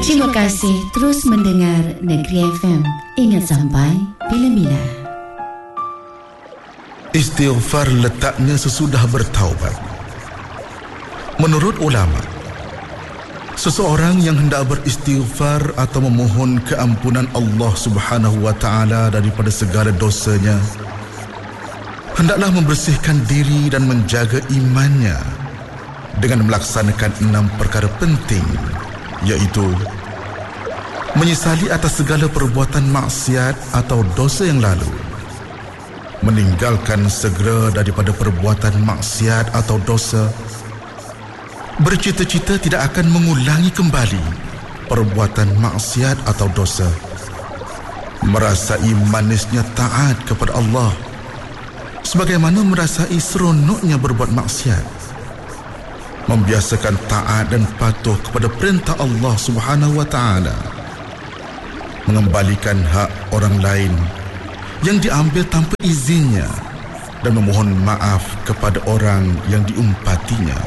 Terima kasih terus mendengar Negeri FM. Ingat sampai bila-bila. Istighfar letaknya sesudah bertaubat. Menurut ulama, seseorang yang hendak beristighfar atau memohon keampunan Allah Subhanahu wa taala daripada segala dosanya, hendaklah membersihkan diri dan menjaga imannya dengan melaksanakan 6 perkara penting, iaitu menyesali atas segala perbuatan maksiat atau dosa yang lalu, meninggalkan segera daripada perbuatan maksiat atau dosa, bercita-cita tidak akan mengulangi kembali perbuatan maksiat atau dosa, merasai manisnya taat kepada Allah sebagaimana merasai seronoknya berbuat maksiat, membiasakan taat dan patuh kepada perintah Allah Subhanahu wa taala, mengembalikan hak orang lain yang diambil tanpa izinnya dan memohon maaf kepada orang yang diumpatinya.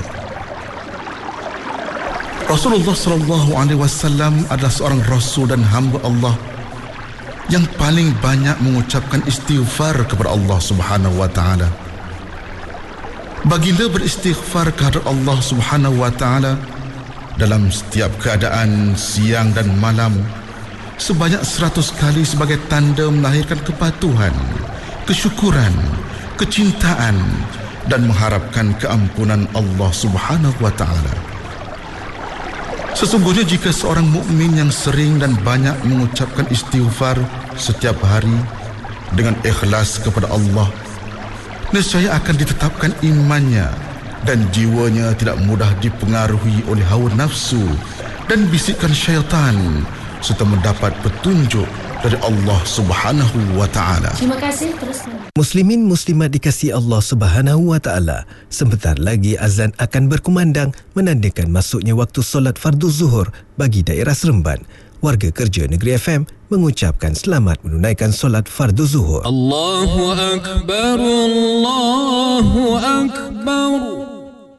Rasulullah sallallahu alaihi wasallam adalah seorang rasul dan hamba Allah yang paling banyak mengucapkan istighfar kepada Allah Subhanahu wa taala. Baginda beristighfar kepada Allah Subhanahu wa taala dalam setiap keadaan siang dan malam sebanyak 100 kali sebagai tanda melahirkan kepatuhan, kesyukuran, kecintaan dan mengharapkan keampunan Allah Subhanahu wa taala. Sesungguhnya jika seorang mukmin yang sering dan banyak mengucapkan istighfar setiap hari dengan ikhlas kepada Allah, nescaya akan ditetapkan imannya dan jiwanya tidak mudah dipengaruhi oleh hawa nafsu dan bisikan syaitan, serta mendapat petunjuk dari Allah Subhanahu wa taala. Terima kasih terus. Muslimin muslimat dikasihi Allah Subhanahu wa taala, sebentar lagi azan akan berkumandang menandakan masuknya waktu solat fardu zuhur bagi daerah Seremban. Warga kerja Negeri FM mengucapkan selamat menunaikan solat fardu zuhur. Allahu Akbar, Allahu Akbar.